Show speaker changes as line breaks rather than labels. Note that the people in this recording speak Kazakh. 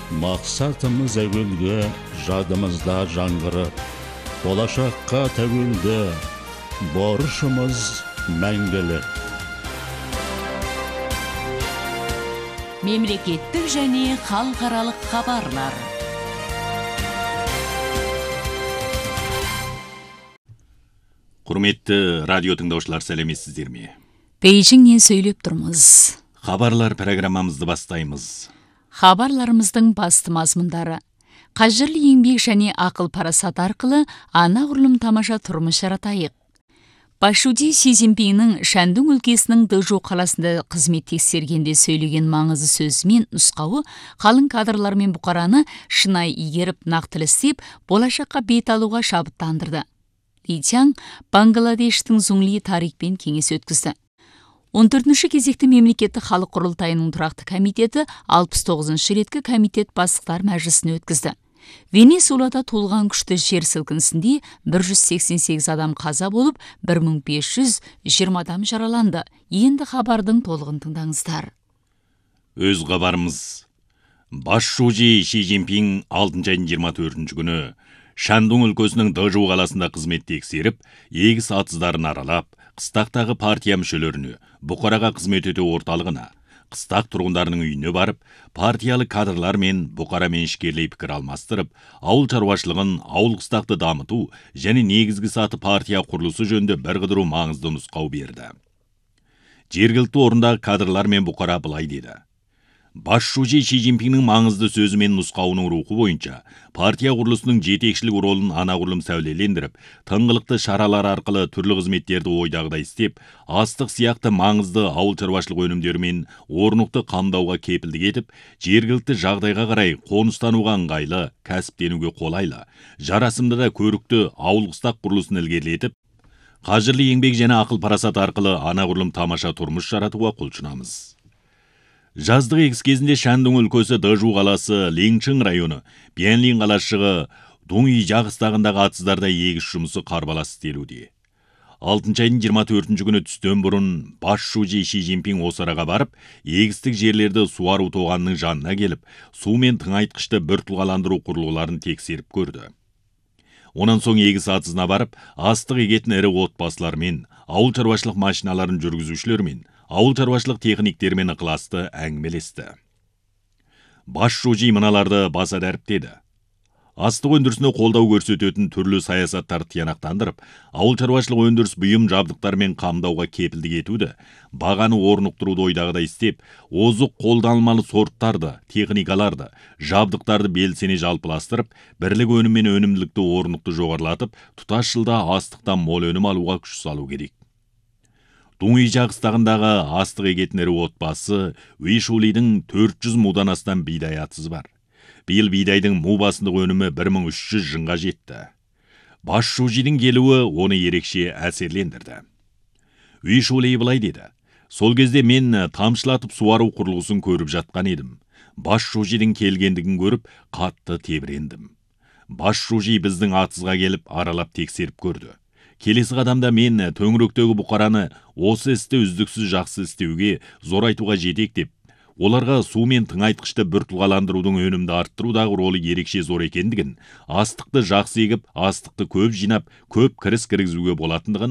Мақсатымыз әуелгі, жадымызда жаңғырып, болашаққа тәуелді, борышымыз мәңгілік.
Мемлекеттік және халықаралық хабарлар.
Құрметті радио тыңдаушылар, сәлеметсіздер ме?
Бейжіңнен сөйлеп тұрмыз.
Хабарлар программамызды бастаймыз.
Хабарларымыздың басты мазмұндары: қажырлы еңбек және ақыл парасат арқылы анағұрлым тамаша тұрмыс жаратайық. Пашуди Си Цзиньпиннің Шандун өлкесінің Дэжоу қаласында қызмет тексергенде сөйлеген маңызы сөзі мен нұсқауы қалың кадрлар мен бұқараны шынайы игеріп, нақтылы істеп, болашаққа бет алуға шабыттандырды. Ли Чжан Бангладештің Зуңли тарихпен кеңес өткізді. 14-ші кезекті мемлекеттік халық құрылтайының тұрақты комитеті 69-шы реткі комитет бастықтар мәжілісін өткізді. Венесуэлада толған күшті жер сілкінісінде 188 адам қаза болып, 1520 адам жараланды. Енді хабардың толығын тыңдаңыздар.
Өз хабарымыз. Басшужи Си Цзиньпин 6 айдың 24 күні Шандун өлкесінің Дэжоу қаласында қызмет тексеріп, егіс атыздарын аралап, қыстақтағы партия мүшелеріне, бұқараға қызмет ету орталығына, қыстақ тұрғындарының үйіне барып, партиялы кадрлар мен бұқарамен ішкерлей пікір алмастырып, ауыл шаруашылығын, ауыл қыстақты дамыту және негізгі саты партия құрылысы жөнінде бірқыдыру маңызды нұсқау берді. Жергілікті орындағы кадрлар мен бұқара былай деді: Басшужи Си Цзиньпиннің маңызды сөзі мен нұсқауының рухы бойынша партия құрылысының жетекшілік ролын анағұрлым сәулелендіріп, тыңғылықты шаралар арқылы түрлі қызметтерді ойдағыдай істеп, астық сияқты маңызды ауыл шаруашылық өнімдері мен орнықты қамдауға кепілдік етіп, жергілікті жағдайға қарай қоныстануға ыңғайлы, кәсіптенуге қолайлы, жарасымды да көрікті ауыл қыстақ құрылысын ілгерілетіп, қажырлы еңбек және ақыл парасат арқылы анағұрлым тамаша тұрмыс жаратуға құлшынамыз. Жаздық егіс кезінде Шандун өлкесі Дэжоу қаласы, Линчжэн районы, Бянлин қалашығы, Дуңи жағыстағындағы атыздарда егіс жұмысы қарбалас істелуде. 6 айдың 24 күні түстен бұрын Басшужи Си Цзиньпин осы араға барып, егістік жерлерді суару тоғанының жанына келіп, су мен тыңайтқышты біртұлғаландыру құрылғыларын тексеріп көрді. Онан соң егіс атызына барып, астық егетін ірі отбасылармен, ауыл шаруашылық машиналарын жүргізушілермен, ауыл шаруашылық техниктермен ықыласты әңгімелесті. Басшужи мыналарды баса дәріптеді: астық өндірісіне қолдау көрсететін түрлі саясаттарды тиянақтандырып, ауыл шаруашылық өндіріс бұйым жабдықтармен қамдауға кепілдік етуді, бағаны орнықтыруды ойдағыдай істеп, озық қолданылмалы сорттарды, техникаларды, жабдықтарды белсене жалпыластырып, бірлік өнім мен өнімділікті орнықты жоғарылатып, тұтас жылда астықтан мол өнім алуға күш салу керек. Дуңи жағыстағындағы астық егетін ірі отбасы Уишулидің 400 мудан астам бидай атызы бар. Биыл бидайдың му басындық өнімі 1300 жынға жетті. Басшужидің келуі оны ерекше әсерлендірді. Уишули былай деді: сол кезде мен тамшылатып суару құрылғысын көріп жатқан едім. Басшужидің келгендігін көріп, қатты тебірендім. Басшужи біздің атызға келіп, аралап тексеріп көрді. Келесі қадамда мен төңіректегі бұқараны осы істі үздіксіз жақсы істеуге, зорайтуға жетек деп, оларға су мен тыңайтқышты біртұлғаландырудың өнімді арттырудағы ролы ерекше зор екендігін, астықты жақсы егіп, астықты көп жинап, көп кіріс кіргізуге болатындығын